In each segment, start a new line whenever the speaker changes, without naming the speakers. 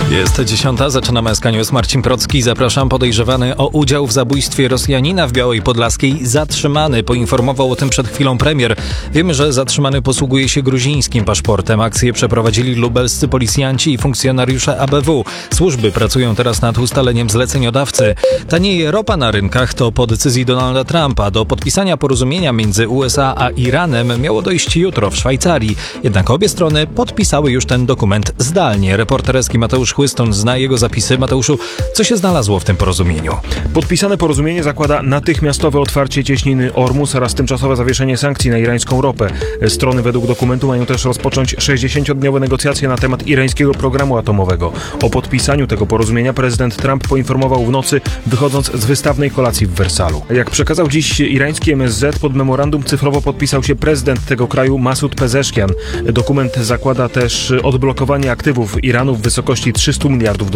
Jest 10, zaczynamy SK News. Marcin Procki, zapraszam. Podejrzewany o udział w zabójstwie Rosjanina w Białej Podlaskiej zatrzymany. Poinformował o tym przed chwilą premier. Wiemy, że zatrzymany posługuje się gruzińskim paszportem. Akcję przeprowadzili lubelscy policjanci i funkcjonariusze ABW. Służby pracują teraz nad ustaleniem zleceniodawcy. Tanieje ropa na rynkach to po decyzji Donalda Trumpa. Do podpisania porozumienia między USA a Iranem miało dojść jutro w Szwajcarii. Jednak obie strony podpisały już ten dokument zdalnie. Reporterski Mateusz Chłyston zna jego zapisy. Mateuszu, co się znalazło w tym porozumieniu?
Podpisane porozumienie zakłada natychmiastowe otwarcie cieśniny Ormus oraz tymczasowe zawieszenie sankcji na irańską ropę. Strony według dokumentu mają też rozpocząć 60-dniowe negocjacje na temat irańskiego programu atomowego. O podpisaniu tego porozumienia prezydent Trump poinformował w nocy, wychodząc z wystawnej kolacji w Wersalu. Jak przekazał dziś irański MSZ, pod memorandum cyfrowo podpisał się prezydent tego kraju Masud Pezeshkian. Dokument zakłada też odblokowanie aktywów Iranu w wysokości $300 miliardów.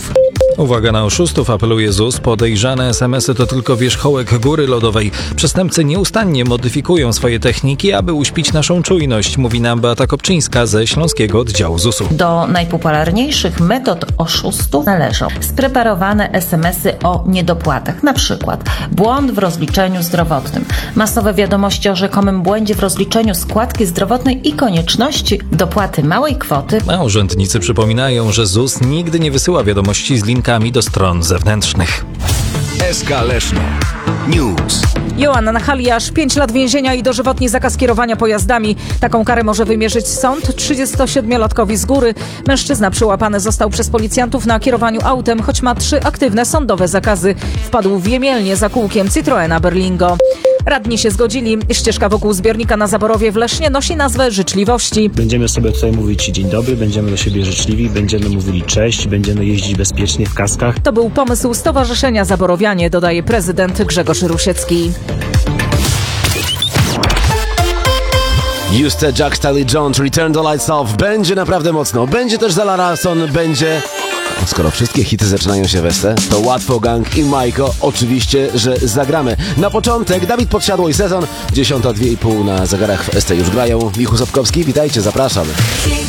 Uwaga na oszustów, apeluje ZUS. Podejrzane SMS-y to tylko wierzchołek góry lodowej. Przestępcy nieustannie modyfikują swoje techniki, aby uśpić naszą czujność, mówi nam Beata Kopczyńska ze Śląskiego Oddziału ZUS-u.
Do najpopularniejszych metod oszustów należą spreparowane SMS-y o niedopłatach, na przykład błąd w rozliczeniu zdrowotnym, masowe wiadomości o rzekomym błędzie w rozliczeniu składki zdrowotnej i konieczności dopłaty małej kwoty.
A urzędnicy przypominają, że ZUS nigdy nie wysyła wiadomości z linkami do stron zewnętrznych.
SK Leszno News.
Joanna Nachali aż 5 lat więzienia i dożywotni zakaz kierowania pojazdami. Taką karę może wymierzyć sąd 37-latkowi z Góry. Mężczyzna przyłapany został przez policjantów na kierowaniu autem, choć ma 3 aktywne sądowe zakazy. Wpadł w Jemielnie za kółkiem Citroena Berlingo. Radni się zgodzili. Ścieżka wokół zbiornika na Zaborowie w Lesznie nosi nazwę Życzliwości.
Będziemy sobie tutaj mówić dzień dobry, będziemy do siebie życzliwi, będziemy mówili cześć, będziemy jeździć bezpiecznie w kaskach.
To był pomysł Stowarzyszenia Zaborowianie, dodaje prezydent Grzegorz Rusiecki.
Juste Jack Stanley Jones, Return the Lights Off. Będzie naprawdę mocno. Będzie też Zala Larson, będzie... Skoro wszystkie hity zaczynają się w ST, to Łatwo Gang i Majko oczywiście, że zagramy. Na początek Dawid Podsiadło i Sezon. 10:02,5 na zegarach w ST już grają. Michu Sobkowski, witajcie, zapraszam.